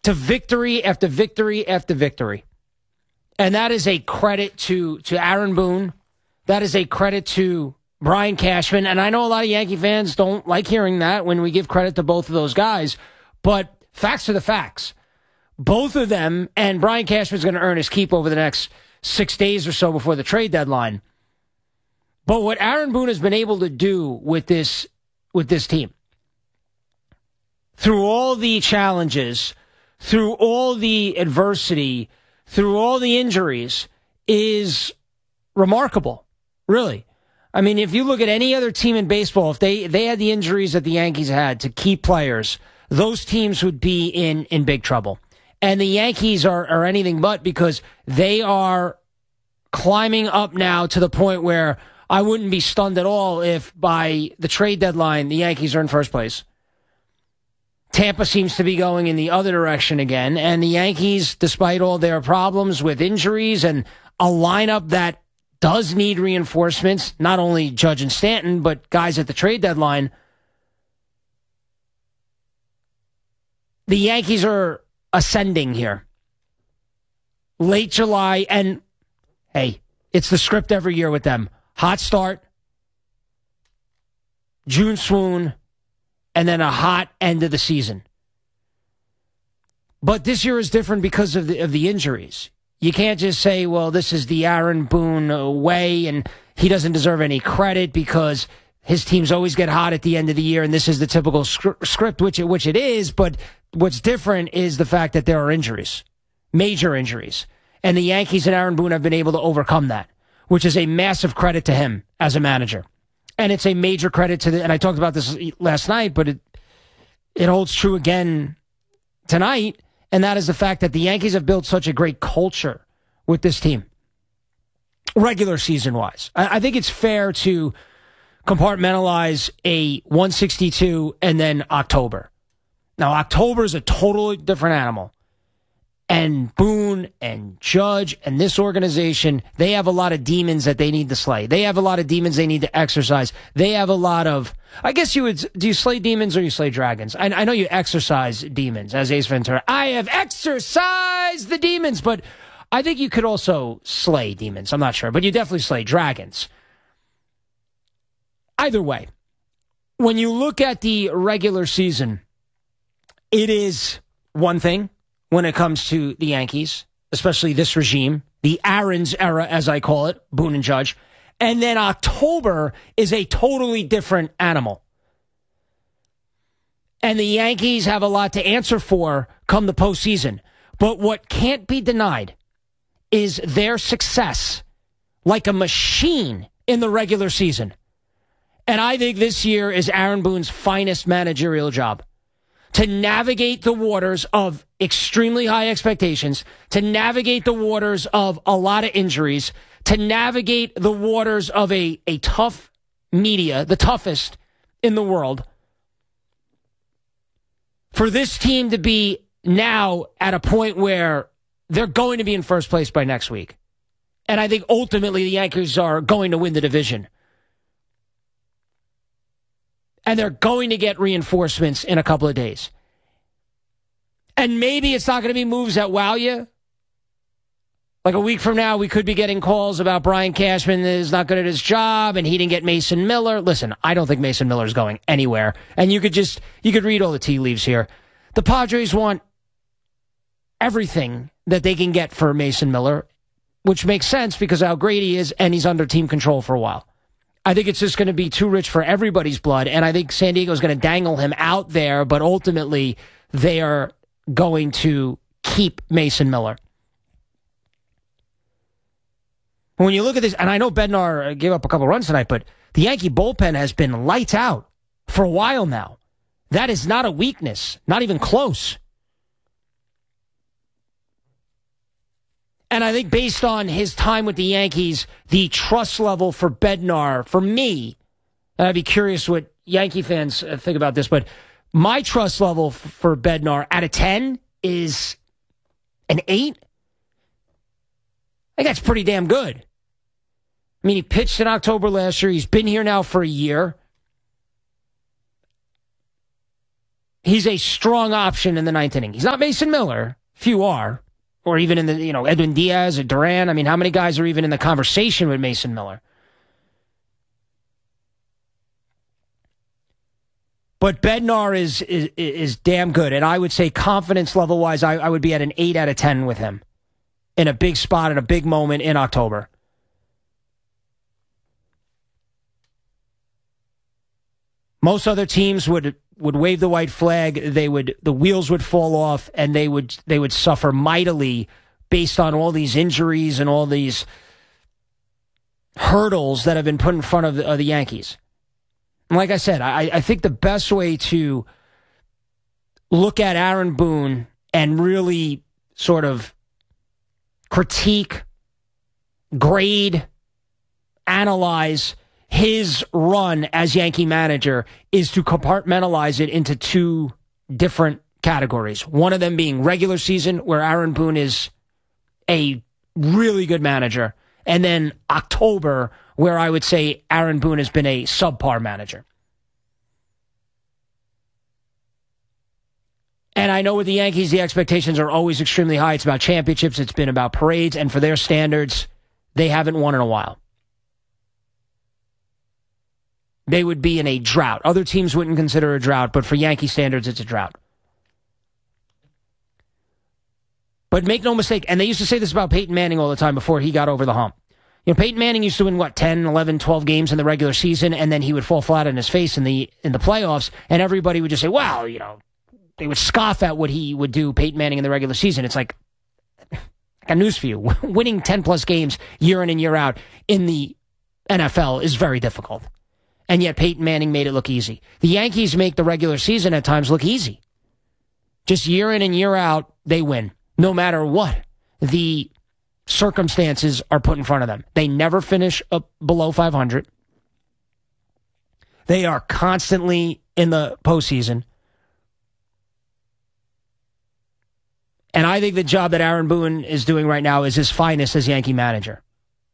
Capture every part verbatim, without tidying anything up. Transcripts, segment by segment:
to victory after victory after victory. And that is a credit to, to Aaron Boone. That is a credit to Brian Cashman. And I know a lot of Yankee fans don't like hearing that when we give credit to both of those guys. But facts are the facts. Both of them, and Brian Cashman's going to earn his keep over the next six days or so before the trade deadline. But what Aaron Boone has been able to do with this with this team, through all the challenges, through all the adversity, through all the injuries, is remarkable, really. I mean, if you look at any other team in baseball, if they, they had the injuries that the Yankees had to key players, those teams would be in, in big trouble. And the Yankees are, are anything but, because they are climbing up now to the point where I wouldn't be stunned at all if by the trade deadline the Yankees are in first place. Tampa seems to be going in the other direction again, and the Yankees, despite all their problems with injuries and a lineup that does need reinforcements, not only Judge and Stanton, but guys at the trade deadline, the Yankees are ascending here. Late July, and hey, it's the script every year with them. Hot start, June swoon, and then a hot end of the season. But this year is different because of the, of the injuries. You can't just say, well, this is the Aaron Boone way, and he doesn't deserve any credit because his teams always get hot at the end of the year, and this is the typical script, which it, which it is. But what's different is the fact that there are injuries, major injuries. And the Yankees and Aaron Boone have been able to overcome that, which is a massive credit to him as a manager. And it's a major credit to the, and I talked about this last night, but it it holds true again tonight, and that is the fact that the Yankees have built such a great culture with this team, regular season-wise. I, I think it's fair to compartmentalize a one sixty-two and then October. Now, October is a totally different animal. And Boone and Judge and this organization, they have a lot of demons that they need to slay. They have a lot of demons they need to exercise. They have a lot of, I guess you would, do you slay demons or you slay dragons? I, I know you exercise demons as Ace Ventura. I have exercised the demons, but I think you could also slay demons. I'm not sure, but you definitely slay dragons. Either way, when you look at the regular season, it is one thing. When it comes to the Yankees, especially this regime, the Aaron's era, as I call it, Boone and Judge. And then October is a totally different animal. And the Yankees have a lot to answer for come the postseason. But what can't be denied is their success like a machine in the regular season. And I think this year is Aaron Boone's finest managerial job. To navigate the waters of extremely high expectations, to navigate the waters of a lot of injuries, to navigate the waters of a, a tough media, the toughest in the world. For this team to be now at a point where they're going to be in first place by next week. And I think ultimately the Yankees are going to win the division. And they're going to get reinforcements in a couple of days. And maybe it's not going to be moves that wow you. Like a week from now, we could be getting calls about Brian Cashman is not good at his job and he didn't get Mason Miller. Listen, I don't think Mason Miller is going anywhere. And you could just, you could read all the tea leaves here. The Padres want everything that they can get for Mason Miller, which makes sense because of how great he is and he's under team control for a while. I think it's just going to be too rich for everybody's blood, and I think San Diego is going to dangle him out there, but ultimately they are going to keep Mason Miller. When you look at this, and I know Bednar gave up a couple runs tonight, but the Yankee bullpen has been lights out for a while now. That is not a weakness, not even close. And I think based on his time with the Yankees, the trust level for Bednar, for me, and I'd be curious what Yankee fans think about this, but my trust level for Bednar out of ten is an eight. I think that's pretty damn good. I mean, he pitched in October last year. He's been here now for a year. he's a strong option in the ninth inning. He's not Mason Miller. Few are. Or even in the, you know, Edwin Diaz or Duran. I mean, how many guys are even in the conversation with Mason Miller? But Bednar is, is is damn good. And I would say confidence level-wise, I, I would be at an eight out of ten with him in a big spot at a big moment in October. Most other teams would would wave the white flag. They would the wheels would fall off, and they would they would suffer mightily based on all these injuries and all these hurdles that have been put in front of the, of the Yankees. And like I said, I, I think the best way to look at Aaron Boone and really sort of critique, grade, analyze his run as Yankee manager is to compartmentalize it into two different categories. One of them being regular season, where Aaron Boone is a really good manager, and then October, where I would say Aaron Boone has been a subpar manager. And I know with the Yankees, the expectations are always extremely high. It's about championships. It's been about parades. And for their standards, they haven't won in a while. They would be in a drought. Other teams wouldn't consider a drought, but for Yankee standards, it's a drought. But make no mistake, and they used to say this about Peyton Manning all the time before he got over the hump. You know, Peyton Manning used to win, what, ten, eleven, twelve games in the regular season, and then he would fall flat on his face in the in the playoffs, and everybody would just say, well, you know, they would scoff at what he would do, Peyton Manning, in the regular season. It's like, I got news for you. Winning ten-plus games year in and year out in the N F L is very difficult. And yet Peyton Manning made it look easy. The Yankees make the regular season at times look easy. Just year in and year out, they win. No matter what the circumstances are put in front of them. They never finish up below five hundred. They are constantly in the postseason. And I think the job that Aaron Boone is doing right now is his finest as Yankee manager.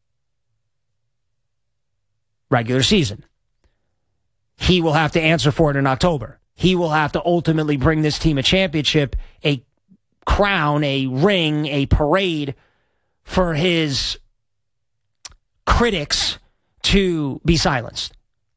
Regular season. He will have to answer for it in October. He will have to ultimately bring this team a championship, a crown, a ring, a parade for his critics to be silenced.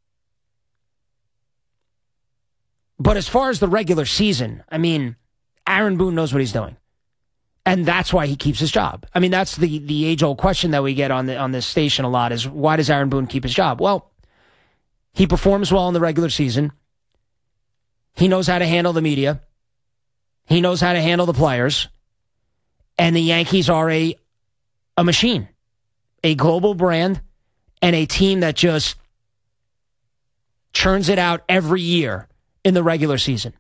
But as far as the regular season, I mean, Aaron Boone knows what he's doing. And that's why he keeps his job. I mean, that's the, the age-old question that we get on the, on this station a lot is, why does Aaron Boone keep his job? Well, he performs well in the regular season. He knows how to handle the media. He knows how to handle the players. And the Yankees are a, a machine, a global brand, and a team that just churns it out every year in the regular season.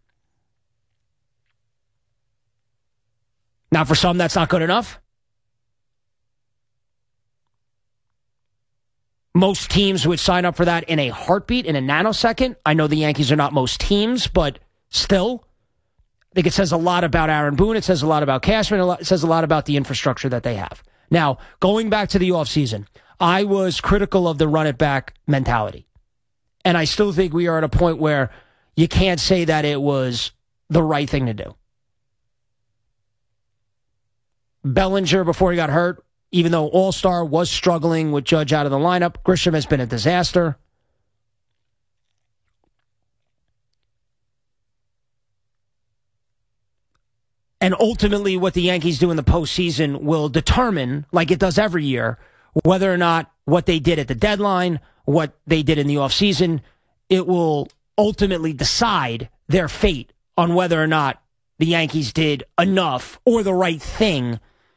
Now, for some, that's not good enough. Most teams would sign up for that in a heartbeat, in a nanosecond. I know the Yankees are not most teams, but still, I think it says a lot about Aaron Boone. It says a lot about Cashman. It says a lot about the infrastructure that they have. Now, going back to the offseason, I was critical of the run-it-back mentality. And I still think we are at a point where you can't say that it was the right thing to do. Bellinger, before he got hurt, even though All-Star was struggling with Judge out of the lineup, Grisham has been a disaster. And ultimately, what the Yankees do in the postseason will determine, like it does every year, whether or not what they did at the deadline, what they did in the offseason, it will ultimately decide their fate on whether or not the Yankees did enough or the right thing.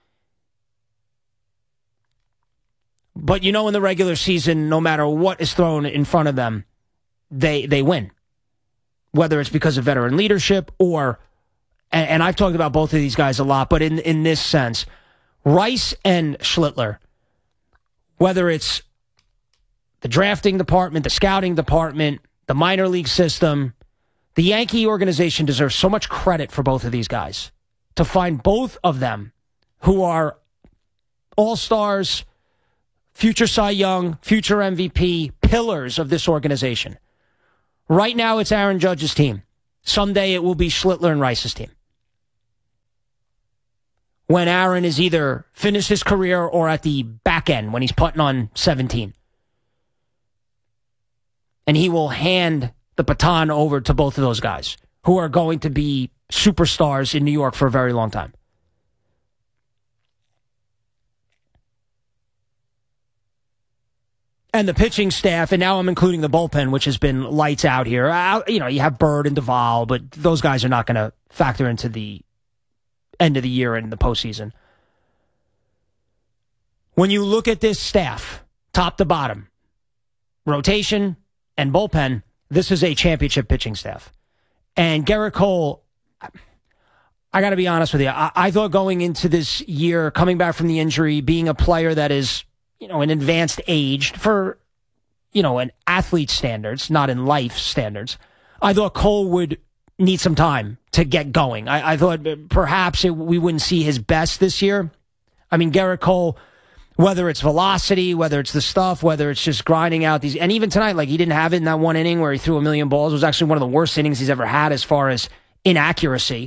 But you know, in the regular season, no matter what is thrown in front of them, they they win. Whether it's because of veteran leadership or, and, and I've talked about both of these guys a lot, but in, in this sense, Rice and Schlittler, whether it's the drafting department, the scouting department, the minor league system, the Yankee organization deserves so much credit for both of these guys. To find both of them, who are all-stars, future Cy Young, future M V P, pillars of this organization. Right now, it's Aaron Judge's team. Someday it will be Schlittler and Rice's team. When Aaron is either finished his career or at the back end when he's putting on seventeen. And he will hand the baton over to both of those guys who are going to be superstars in New York for a very long time. And the pitching staff, and now I'm including the bullpen, which has been lights out here. Uh, you know, you have Bird and Duvall, but those guys are not going to factor into the end of the year and the postseason. When you look at this staff, top to bottom, rotation and bullpen, this is a championship pitching staff. And Gerrit Cole, I got to be honest with you, I, I thought going into this year, coming back from the injury, being a player that is, you know, an advanced age for, you know, an athlete standards, not in life standards, I thought Cole would need some time to get going. I, I thought perhaps it, we wouldn't see his best this year. I mean, Gerrit Cole, whether it's velocity, whether it's the stuff, whether it's just grinding out these, and even tonight, like he didn't have it in that one inning where he threw a million balls. It was actually one of the worst innings he's ever had as far as inaccuracy.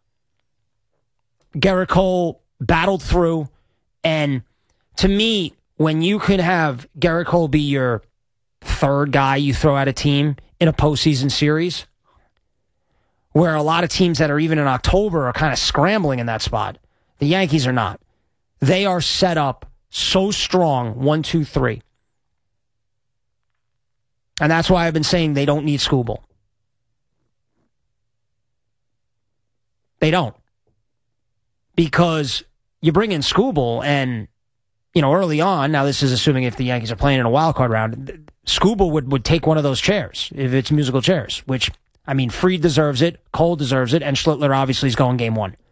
Gerrit Cole battled through, and to me, when you can have Gerrit Cole be your third guy you throw at a team in a postseason series, where a lot of teams that are even in October are kind of scrambling in that spot, the Yankees are not. They are set up so strong, one, two, three. And that's why I've been saying they don't need Skubal. They don't. Because you bring in Skubal and, you know, early on, now this is assuming if the Yankees are playing in a wild card round, Skubal would, would take one of those chairs, if it's musical chairs, which, I mean, Fried deserves it, Cole deserves it, and Schlittler obviously is going game one.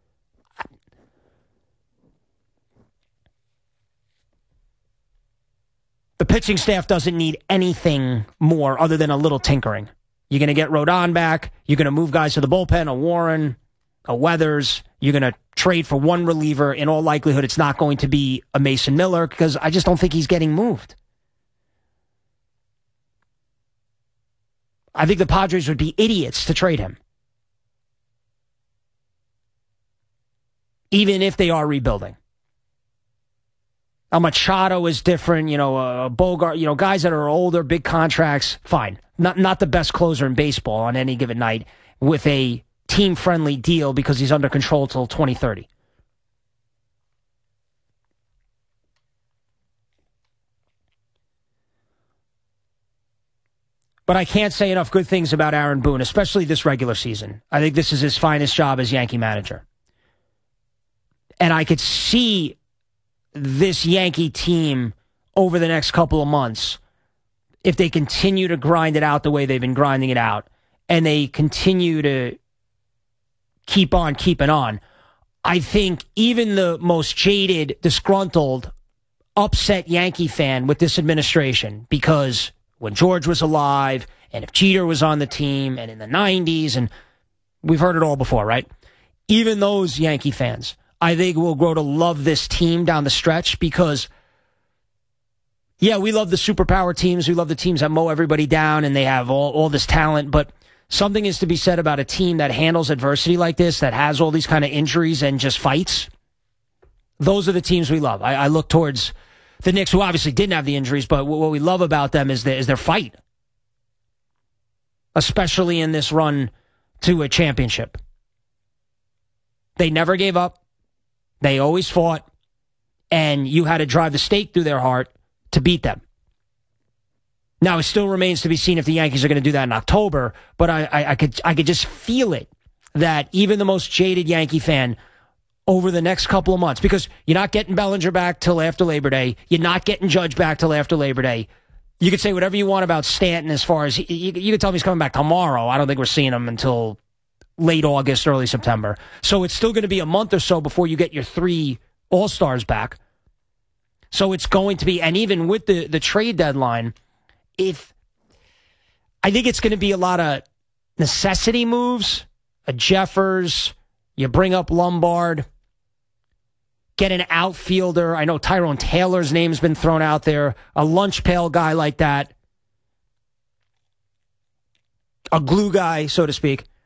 The pitching staff doesn't need anything more other than a little tinkering. You're going to get Rodon back. You're going to move guys to the bullpen, a Warren, a Weathers. You're going to trade for one reliever. In all likelihood, it's not going to be a Mason Miller because I just don't think he's getting moved. I think the Padres would be idiots to trade him. Even if they are rebuilding. A Machado is different, you know, a Bogart, you know, guys that are older, big contracts, fine. Not not the best closer in baseball on any given night with a team-friendly deal because he's under control till twenty thirty. But I can't say enough good things about Aaron Boone, especially this regular season. I think this is his finest job as Yankee manager. And I could see this Yankee team over the next couple of months, if they continue to grind it out the way they've been grinding it out, and they continue to keep on keeping on, I think even the most jaded, disgruntled, upset Yankee fan with this administration, because when George was alive, and if Jeter was on the team, and in the nineties, and we've heard it all before, right? Even those Yankee fans, I think will grow to love this team down the stretch because, yeah, we love the superpower teams. We love the teams that mow everybody down and they have all, all this talent. But something is to be said about a team that handles adversity like this, that has all these kind of injuries and just fights. Those are the teams we love. I, I look towards the Knicks, who obviously didn't have the injuries, but what we love about them is, the, is their fight, especially in this run to a championship. They never gave up. They always fought, and you had to drive the stake through their heart to beat them. Now, it still remains to be seen if the Yankees are going to do that in October, but I, I, I could I could just feel it, that even the most jaded Yankee fan over the next couple of months, because you're not getting Bellinger back till after Labor Day, you're not getting Judge back till after Labor Day. You could say whatever you want about Stanton as far as, he, you, you could tell me he's coming back tomorrow. I don't think we're seeing him until late August, early September. So it's still going to be a month or so before you get your three All-Stars back. So it's going to be, and even with the, the trade deadline, if I think it's going to be a lot of necessity moves, a Jeffers, you bring up Lombard, get an outfielder. I know Tyrone Taylor's name's been thrown out there, a lunch pail guy like that. a glue guy, so to speak.